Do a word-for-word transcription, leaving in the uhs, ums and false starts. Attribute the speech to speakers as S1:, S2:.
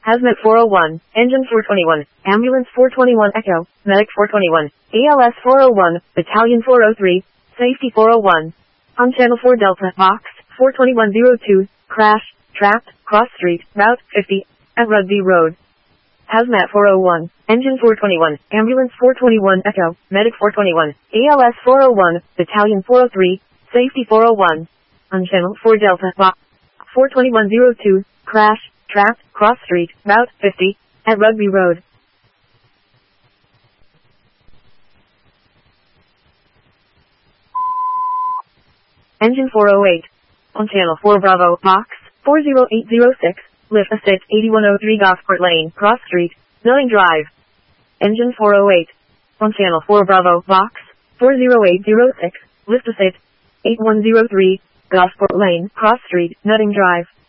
S1: Hazmat four oh one, Engine four twenty-one, Ambulance four twenty-one Echo, Medic four twenty-one, A L S four oh one, Battalion four oh three, Safety four oh one. On Channel four Delta, Box four twenty-one oh two, Crash, Trapped, Cross Street, Route fifty, at Rugby Road. Hazmat four oh one, Engine four twenty-one, Ambulance four twenty-one Echo, Medic four twenty-one, A L S four oh one, Battalion four oh three, Safety four oh one. On Channel four Delta, Box four twenty-one oh two, Crash, Trapped, Cross Street, Route fifty, at Rugby Road. Engine four oh eight. On Channel four Bravo, Box four oh eight oh six, Lift Estate eighty-one oh three Gosport Lane, Cross Street, Nutting Drive. Engine four oh eight. On Channel four Bravo, Box four oh eight oh six, Lift Estate eighty-one oh three, Gosport Lane, Cross Street, Nutting Drive.